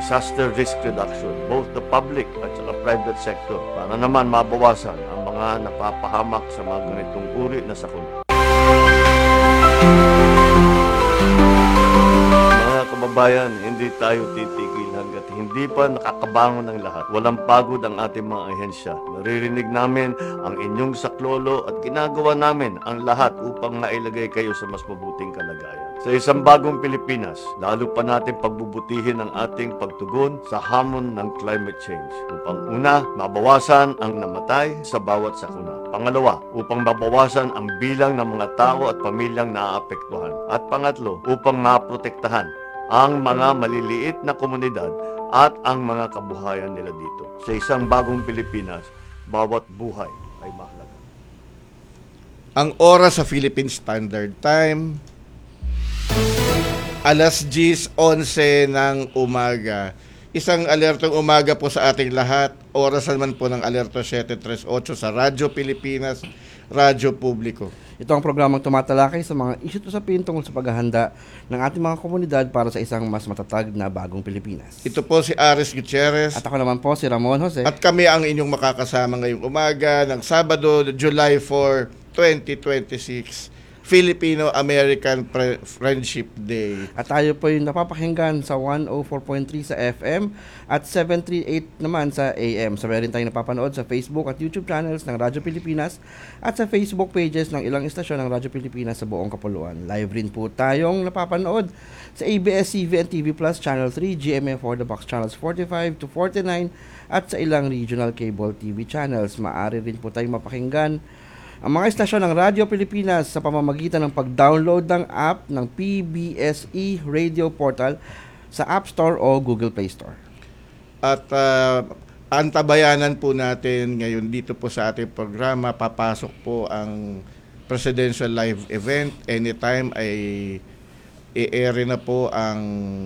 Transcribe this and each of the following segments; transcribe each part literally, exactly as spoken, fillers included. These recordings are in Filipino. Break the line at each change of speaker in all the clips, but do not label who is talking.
disaster risk reduction, both the public at saka private sector, para naman mabawasan ang mga napapahamak sa mga ganitong uri na sakuna. Mga kababayan, hindi tayo titigil hanggat hindi pa nakakabangon ng lahat. Walang pagod ang ating mga ahensya. Naririnig namin ang inyong saklolo at ginagawa namin ang lahat upang mailagay kayo sa mas mabuting kalagayan. Sa isang bagong Pilipinas, lalo pa natin pagbubutihin ang ating pagtugon sa hamon ng climate change. Upang una, mabawasan ang namatay sa bawat sakuna. Pangalawa, upang mabawasan ang bilang ng mga tao at pamilyang naaapektuhan. At pangatlo, upang maprotektahan ang mga maliliit na komunidad at ang mga kabuhayan nila dito. Sa isang bagong Pilipinas, bawat buhay ay mahalaga.
Ang oras sa Philippine Standard Time, alas diyes onse ng umaga. Isang alertong umaga po sa ating lahat. Oras naman po ng alerto seven thirty-eight sa Radyo Pilipinas, Radyo Publiko.
Ito ang programang tumatalakay sa mga isyut usapin tungkol sa paghahanda ng ating mga komunidad para sa isang mas matatag na bagong Pilipinas.
Ito po si Aris Gutierrez.
At ako naman po si Ramon Jose.
At kami ang inyong makakasama ngayong umaga ng Sabado, July fourth, twenty twenty-six, Filipino-American Pre- Friendship Day.
At tayo po yung napapakinggan sa one oh four point three sa F M at seven thirty-eight naman sa A M. Sabay rin tayong napapanood sa Facebook at YouTube channels ng Radyo Pilipinas at sa Facebook pages ng ilang istasyon ng Radyo Pilipinas sa buong kapuluan. Live rin po tayong napapanood sa A B S C V and T V Plus Channel three, G M A for the Box Channels forty-five to forty-nine at sa ilang regional cable T V channels. Maaari rin po tayong mapakinggan ang mga istasyon ng Radyo Pilipinas sa pamamagitan ng pag-download ng app ng P B S E Radio Portal sa App Store o Google Play Store.
At uh, antabayanan po natin ngayon dito po sa ating programa, papasok po ang Presidential Live Event. Anytime ay i-air na po ang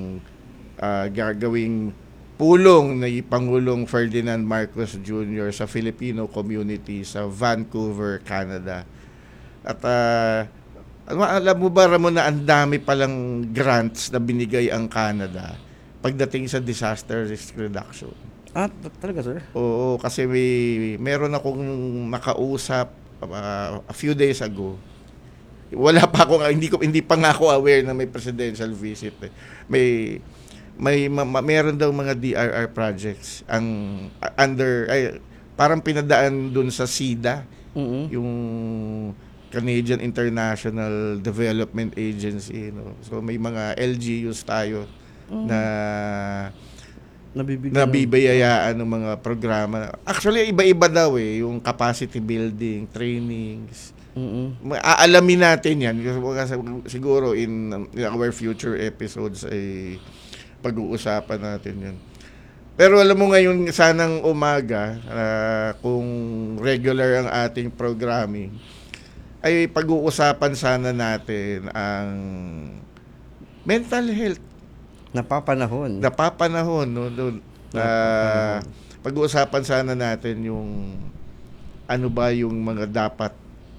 uh, gagawing pulong ni Pangulong Ferdinand Marcos Junior sa Filipino community sa Vancouver, Canada. At uh, alam mo ba, Ramon, na ang dami palang grants na binigay ang Canada pagdating sa disaster risk reduction.
Ah, talaga, sir?
Oo, kasi may meron akong nakausap uh, a few days ago. Wala pa ako, hindi ko hindi pa nga ako aware na may presidential visit. Eh. May may ma, ma, meron daw mga D R R projects ang uh, under ay parang pinadaan dun sa S I D A,
mm-hmm.
yung Canadian International Development Agency, no. So may mga L G Us tayo mm-hmm. na
nabibigyan
nabibiyayaan ng mga programa. Actually iba-iba daw eh, yung capacity building, trainings.
Mm-hmm.
Aalamin natin yan kasi siguro in, in our future episodes ay pag-uusapan natin yun. Pero alam mo ngayon, sanang umaga, uh, kung regular ang ating programming, ay pag-uusapan sana natin ang mental health.
Napapanahon.
Napapanahon. No? no uh, pag-uusapan sana natin yung ano ba yung mga dapat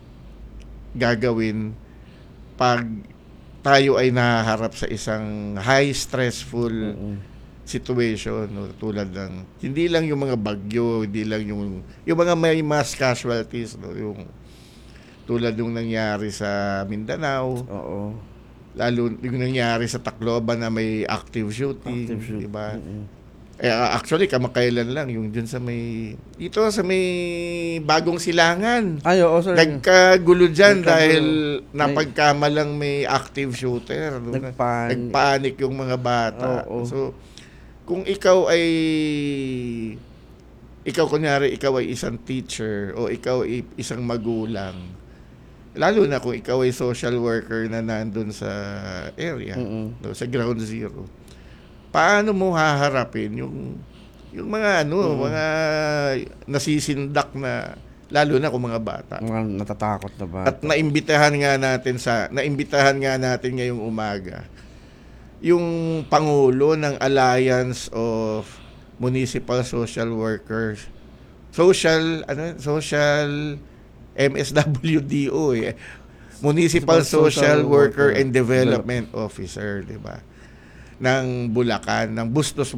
gagawin pag tayo ay nahaharap sa isang high stressful mm-hmm. situation, no, tulad ng hindi lang yung mga bagyo, hindi lang yung yung mga may mass casualties, no, yung tulad yung nangyari sa Mindanao.
Oo.
Lalo yung nangyari sa Tacloban na may active shooting, active shoot. Di ba? Mm-hmm. Eh, actually, kamakailan lang, yung dyan sa may, ito sa may bagong silangan.
Ay, oo, sir.
Nagkagulo dyan Nagkagulo. Dahil napagkamalang may active shooter.
Nagpanik.
Nagpanik yung mga bata.
Oo, oo.
So, kung ikaw ay, ikaw kunyari, ikaw ay isang teacher o ikaw ay isang magulang, lalo na kung ikaw ay social worker na nandun sa area, mm-hmm. no, sa ground zero, paano mo haharapin yung yung mga ano, mm. mga nasisindak na lalo na kung mga bata.
Mga natatakot na bata.
At naimbitahan nga natin sa naimbitahan nga natin ngayong umaga yung pangulo ng Alliance of Municipal Social Workers. Social ano, social M S W D O eh. Municipal Social, Social Worker and Development Officer, 'di ba? Ng Bulacan, ng Bustos